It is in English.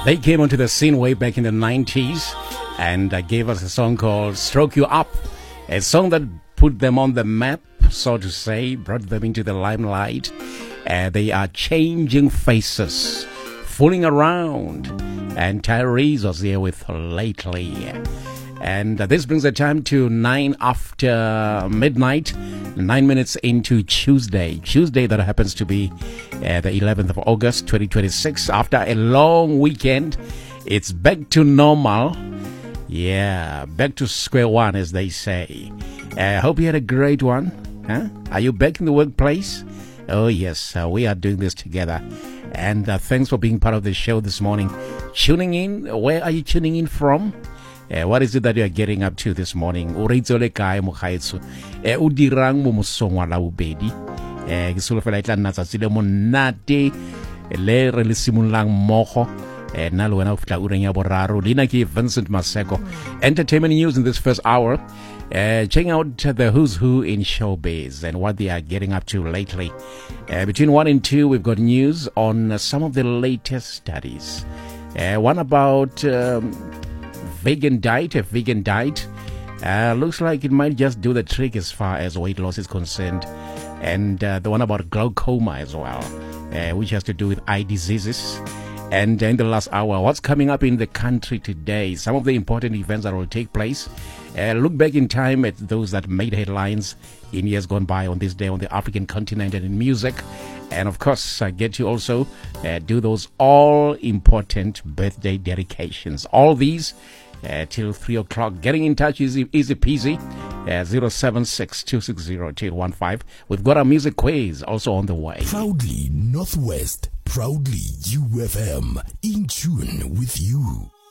They came onto the scene way back in the 90s and gave us a song called Stroke You Up, a song that put them on the map, so to say, brought them into the limelight. They are changing faces, fooling around, and Tyrese was here with Lately. And this brings the time to 9 after midnight, 9 minutes into Tuesday that happens to be the 11th of August 2026. After a long weekend, it's back to normal. Yeah, back to square one, as they say. Hope you had a great one. Huh? Are you back in the workplace? Oh yes, we are doing this together. And thanks for being part of the show this morning. Tuning in, where are you tuning in from? What is it that you are getting up to this morning? O reitzole kae mo gaetso? O dirang mo mosong wa la bobedi? Ke solofela itla nna tsatsi le monate le re le simollang mmogo. Na le wena o fitla ureng ya boraro. Lena ke Vincent Maseko. Entertainment news in this first hour. Checking out the who's who in showbiz and what they are getting up to lately. Between 1 and 2, we've got news on some of the latest studies. One about a vegan diet. Looks like it might just do the trick as far as weight loss is concerned. And the one about glaucoma as well, which has to do with eye diseases. And in the last hour, what's coming up in the country today? Some of the important events that will take place. Look back in time at those that made headlines in years gone by on this day on the African continent and in music. And of course, I get to also do those all-important birthday dedications. All these till 3 o'clock. Getting in touch is easy peasy. 076-260-215. We've got our music quiz also on the way. Proudly Northwest, proudly UFM, in tune with you.